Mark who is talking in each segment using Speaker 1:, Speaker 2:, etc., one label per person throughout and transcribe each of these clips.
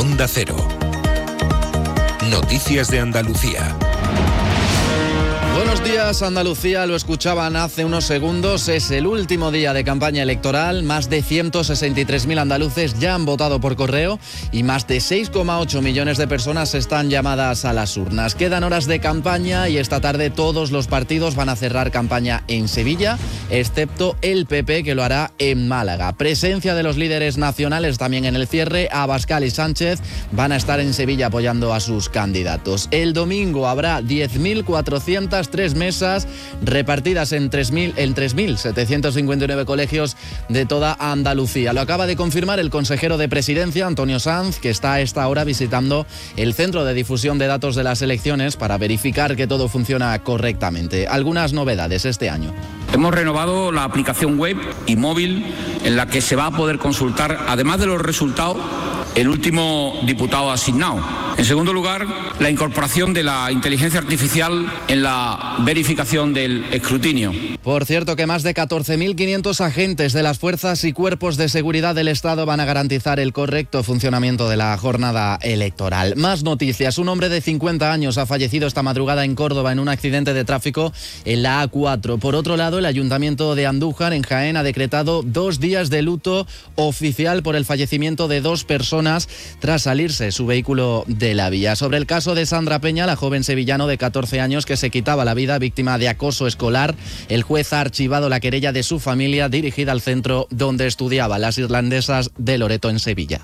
Speaker 1: Onda Cero. Noticias de Andalucía.
Speaker 2: Buenos días, Andalucía, lo escuchaban hace unos segundos, es el último día de campaña electoral, más de 163.000 andaluces ya han votado por correo y más de 6,8 millones de personas están llamadas a las urnas. Quedan horas de campaña y esta tarde todos los partidos van a cerrar campaña en Sevilla, excepto el PP, que lo hará en Málaga. Presencia de los líderes nacionales también en el cierre. Abascal y Sánchez van a estar en Sevilla apoyando a sus candidatos. El domingo habrá 10.403 mesas repartidas en 3.759 colegios de toda Andalucía. Lo acaba de confirmar el consejero de Presidencia, Antonio Sanz, que está a esta hora visitando el Centro de Difusión de Datos de las Elecciones para verificar que todo funciona correctamente. Algunas novedades este año.
Speaker 3: Hemos renovado la aplicación web y móvil en la que se va a poder consultar, además de los resultados, el último diputado asignado. En segundo lugar, la incorporación de la inteligencia artificial en la verificación del escrutinio.
Speaker 2: Por cierto, que más de 14.500 agentes de las fuerzas y cuerpos de seguridad del Estado van a garantizar el correcto funcionamiento de la jornada electoral. Más noticias. Un hombre de 50 años ha fallecido esta madrugada en Córdoba en un accidente de tráfico en la A4. Por otro lado, el Ayuntamiento de Andújar, en Jaén, ha decretado 2 días de luto oficial por el fallecimiento de 2 personas tras salirse su vehículo de la vía. Sobre el caso de Sandra Peña, la joven sevillano de 14 años que se quitaba la vida víctima de acoso escolar, el juez ha archivado la querella de su familia dirigida al centro donde estudiaba, las irlandesas de Loreto en Sevilla.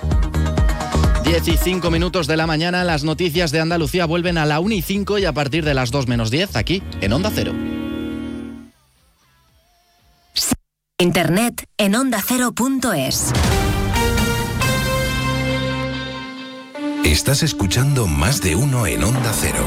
Speaker 2: 15 minutos de la mañana, las noticias de Andalucía vuelven a la 1:05 y a partir de las 2:10 aquí en Onda Cero.
Speaker 4: Internet en ondacero.es.
Speaker 1: Estás escuchando Más de Uno en Onda Cero.